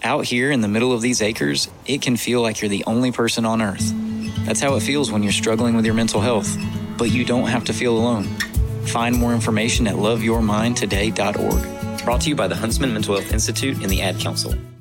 Out here in the middle of these acres, it can feel like you're the only person on earth. That's how it feels when you're struggling with your mental health. But you don't have to feel alone. Find more information at loveyourmindtoday.org. Brought to you by the Huntsman Mental Health Institute and the Ad Council.